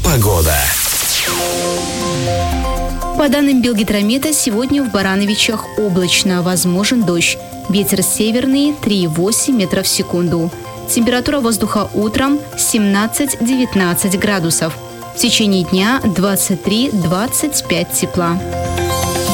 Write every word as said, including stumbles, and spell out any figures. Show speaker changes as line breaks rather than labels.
Погода.
По данным Белгидромета, сегодня в Барановичах облачно, возможен дождь. Ветер северный три и восемь метров в секунду. Температура воздуха утром семнадцать-девятнадцать градусов. В течение дня двадцать три - двадцать пять тепла.